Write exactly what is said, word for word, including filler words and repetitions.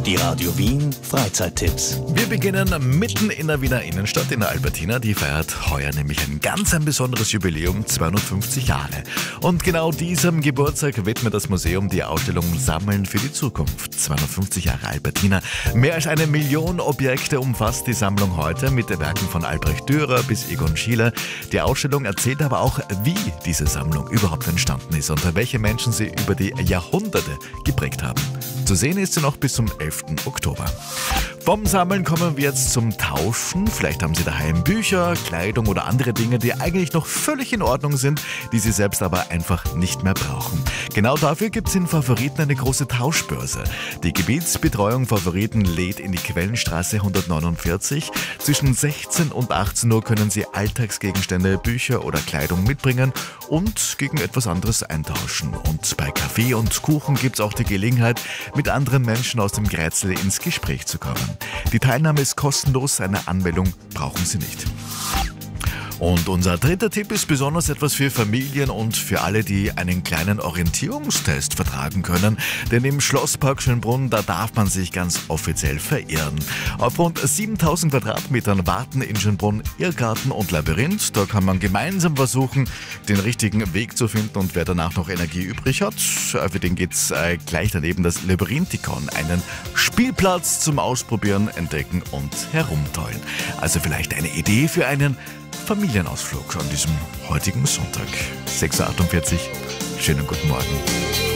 Die Radio Wien Freizeittipps. Wir beginnen mitten in der Wiener Innenstadt in der Albertina. Die feiert heuer nämlich ein ganz ein besonderes Jubiläum, zweihundertfünfzig Jahre. Und genau diesem Geburtstag widmet das Museum die Ausstellung Sammeln für die Zukunft. zweihundertfünfzig Jahre Albertina. Mehr als eine Million Objekte umfasst die Sammlung heute mit den Werken von Albrecht Dürer bis Egon Schiele. Die Ausstellung erzählt aber auch, wie diese Sammlung überhaupt entstanden ist und welche Menschen sie über die Jahrhunderte geprägt haben. Zu sehen ist sie noch bis zum elften Oktober. Vom Sammeln kommen wir jetzt zum Tauschen. Vielleicht haben Sie daheim Bücher, Kleidung oder andere Dinge, die eigentlich noch völlig in Ordnung sind, die Sie selbst aber einfach nicht mehr brauchen. Genau dafür gibt es in Favoriten eine große Tauschbörse. Die Gebietsbetreuung Favoriten lädt in die Quellenstraße hundertneunundvierzig. Zwischen sechzehn und achtzehn Uhr können Sie Alltagsgegenstände, Bücher oder Kleidung mitbringen und gegen etwas anderes eintauschen. Und bei Kaffee und Kuchen gibt es auch die Gelegenheit, mit anderen Menschen aus dem Grätzl ins Gespräch zu kommen. Die Teilnahme ist kostenlos, eine Anmeldung brauchen Sie nicht. Und unser dritter Tipp ist besonders etwas für Familien und für alle, die einen kleinen Orientierungstest vertragen können. Denn im Schlosspark Schönbrunn, da darf man sich ganz offiziell verirren. Auf rund siebentausend Quadratmetern warten in Schönbrunn Irrgarten und Labyrinth. Da kann man gemeinsam versuchen, den richtigen Weg zu finden. Und wer danach noch Energie übrig hat, für den geht's äh, gleich daneben das Labyrinthikon. Einen Spielplatz zum Ausprobieren, Entdecken und Herumtollen. Also vielleicht eine Idee für einen Familienausflug an diesem heutigen Sonntag. sechs Uhr achtundvierzig. Schönen guten Morgen.